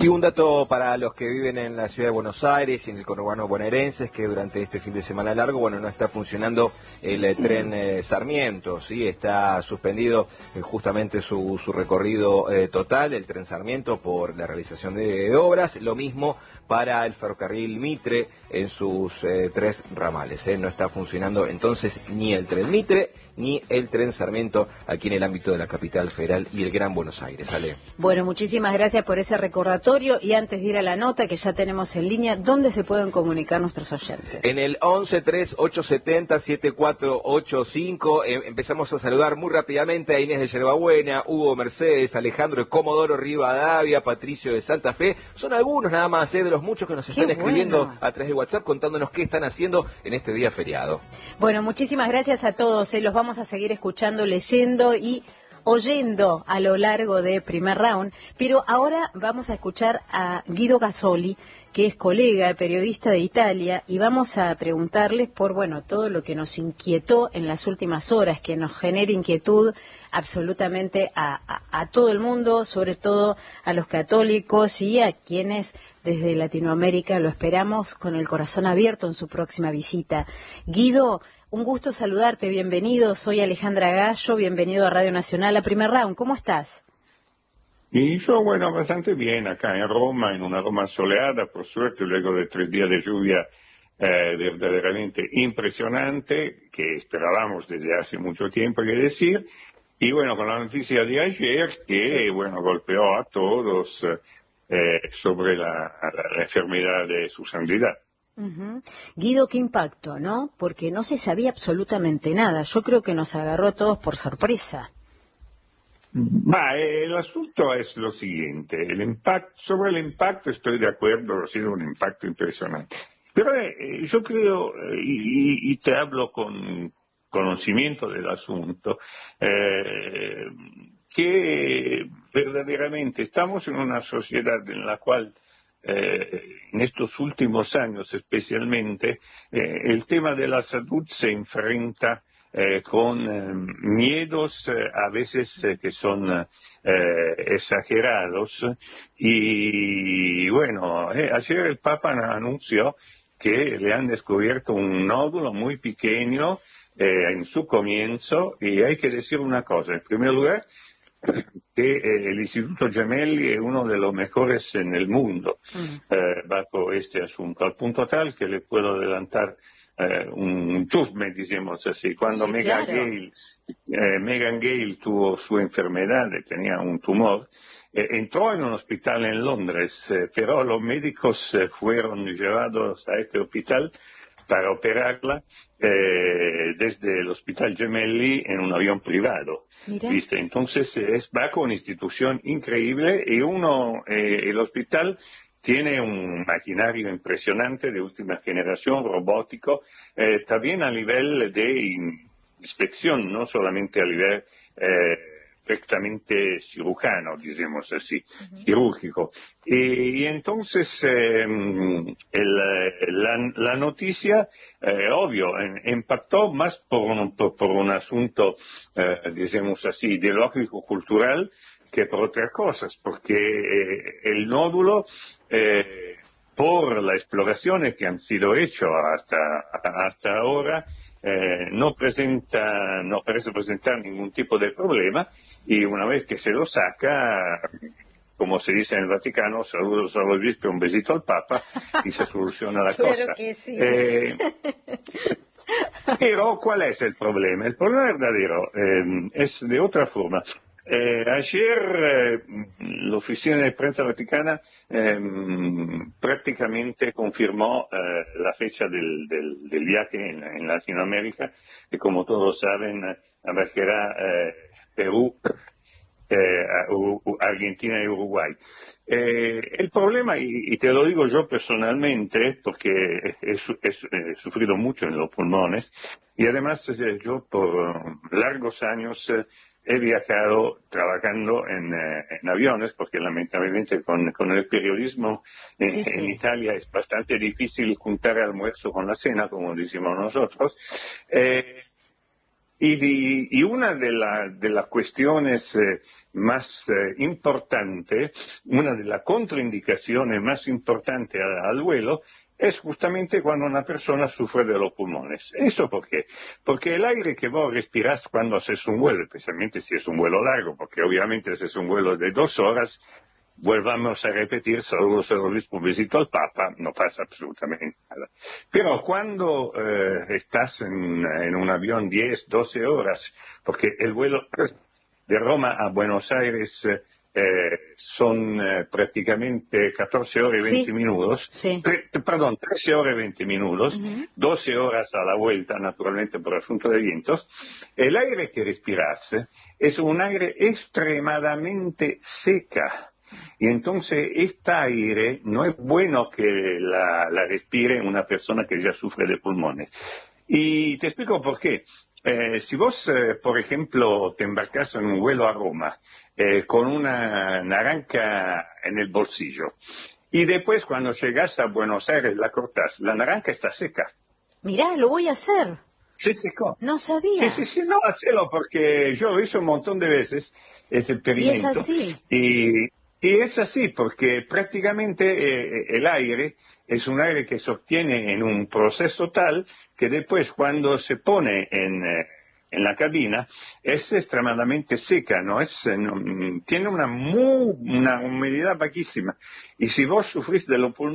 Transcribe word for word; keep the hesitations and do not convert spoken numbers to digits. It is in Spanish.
Y un dato para los que viven en la ciudad de Buenos Aires y en el conurbano bonaerense es que durante este fin de semana largo, bueno, no está funcionando el eh, tren eh, Sarmiento, sí, está suspendido eh, justamente su, su recorrido eh, total, el tren Sarmiento, por la realización de, de obras. Lo mismo para el ferrocarril Mitre en sus eh, tres ramales. Eh. No está funcionando entonces ni el tren Mitre ni el tren Sarmiento aquí en el ámbito de la capital federal y el Gran Buenos Aires. Ale. Bueno, muchísimas gracias por ese recordatorio y antes de ir a la nota que ya tenemos en línea, ¿dónde se pueden comunicar nuestros oyentes? En el once tres ocho siete cero siete cuatro ocho cinco eh, empezamos a saludar muy rápidamente a Inés de Yerbabuena, Hugo Mercedes, Alejandro de Comodoro Rivadavia, Patricio de Santa Fe. Son algunos nada más eh, de los muchos que nos están Qué escribiendo bueno. a través de WhatsApp contándonos qué están haciendo en este día feriado. Bueno, muchísimas gracias a todos, eh, los vamos a seguir escuchando, leyendo y oyendo a lo largo de Primer Round, pero ahora vamos a escuchar a Guido Gasoli, que es colega, periodista de Italia, y vamos a preguntarles por, bueno, todo lo que nos inquietó en las últimas horas, que nos genera inquietud absolutamente a, a, a todo el mundo, sobre todo a los católicos y a quienes desde Latinoamérica lo esperamos con el corazón abierto en su próxima visita. Guido, un gusto saludarte, bienvenido, soy Alejandra Gallo, bienvenido a Radio Nacional, a Primer Round, ¿cómo estás? Y yo, bueno, bastante bien acá en Roma, en una Roma soleada, por suerte, luego de tres días de lluvia eh, verdaderamente impresionante, que esperábamos desde hace mucho tiempo, hay que decir, y bueno, con la noticia de ayer que, bueno, golpeó a todos eh, sobre la, la, la enfermedad de su santidad. Uh-huh. Guido, qué impacto, ¿no? Porque no se sabía absolutamente nada. Yo creo que nos agarró a todos por sorpresa. Ma, el asunto es lo siguiente, el impacto, sobre el impacto estoy de acuerdo, ha sido un impacto impresionante. Pero eh, yo creo, eh, y, y te hablo con conocimiento del asunto, eh, que verdaderamente estamos en una sociedad en la cual Eh, en estos últimos años especialmente, eh, el tema de la salud se enfrenta eh, con eh, miedos eh, a veces eh, que son eh, exagerados y bueno, eh, ayer el Papa anunció que le han descubierto un nódulo muy pequeño eh, en su comienzo y hay que decir una cosa, en primer lugar, que eh, el Instituto Gemelli es uno de los mejores en el mundo uh-huh. eh, bajo este asunto, al punto tal que le puedo adelantar eh, un chusme, digamos así. Cuando sí, Meghan claro. Gale, eh, Meghan Gale tuvo su enfermedad, tenía un tumor, eh, entró en un hospital en Londres, eh, pero los médicos eh, fueron llevados a este hospital para operarla eh, desde el Hospital Gemelli en un avión privado. ¿Viste? Entonces es bajo una institución increíble y uno, eh, el hospital tiene un maquinario impresionante de última generación, robótico, eh, también a nivel de inspección, no solamente a nivel eh, perfectamente cirujano, digamos así, uh-huh. quirúrgico. Y, y entonces eh, el, la, la noticia, eh, obvio, en, impactó más por un, por, por un asunto, eh, digamos así, ideológico-cultural que por otras cosas, porque eh, el nódulo, eh, por las exploraciones que han sido hechas hasta, hasta ahora, eh, no presenta, no parece presentar ningún tipo de problema, y una vez que se lo saca, como se dice en el Vaticano, saludos al obispo, un besito al Papa, y se soluciona la claro cosa. Que sí. Eh, pero, ¿cuál es el problema? El problema verdadero eh, es de otra forma. Eh, ayer eh, la oficina de prensa vaticana eh, prácticamente confirmó eh, la fecha del, del, del viaje en, en Latinoamérica, que como todos saben abarcará eh, Perú, eh, Argentina y Uruguay. Eh, el problema, y, y te lo digo yo personalmente, porque he, he, he sufrido mucho en los pulmones, y además eh, yo por largos años eh, he viajado trabajando en, eh, en aviones, porque lamentablemente con, con el periodismo en, sí, sí. en Italia es bastante difícil juntar el almuerzo con la cena, como decimos nosotros. Eh, y, y una de, la, de las cuestiones eh, más eh, importante, una de las contraindicaciones más importantes al, al vuelo, es justamente cuando una persona sufre de los pulmones. ¿Eso por qué? Porque el aire que vos respirás cuando haces un vuelo, especialmente si es un vuelo largo, porque obviamente si es un vuelo de dos horas, volvamos a repetir, saludos a Luis, un besito al Papa, no pasa absolutamente nada. Pero cuando eh, estás en, en un avión diez, doce horas, porque el vuelo de Roma a Buenos Aires eh, eh, son eh, prácticamente catorce horas y veinte Sí. minutos, Sí. tre- perdón, trece horas y veinte minutos, Ujú. doce horas a la vuelta, naturalmente por asunto de vientos. El aire que respiras es un aire extremadamente seca. Y entonces este aire no es bueno que la, la respire una persona que ya sufre de pulmones. Y te explico por qué. Eh, si vos, eh, por ejemplo, te embarcas en un vuelo a Roma eh, con una naranja en el bolsillo y después cuando llegas a Buenos Aires la cortás, la naranja está seca. Mirá, lo voy a hacer. Se secó. No sabía. Sí, sí, sí, no, hacelo porque yo lo hice un montón de veces ese Y experimento. es así. Y, y es así porque prácticamente eh, el aire es un aire que se obtiene en un proceso tal que después cuando se pone en, eh, en la cabina es extremadamente seca, no es, eh, no, tiene una, muy, una humedad bajísima. Y si vos sufrís de los pulmones,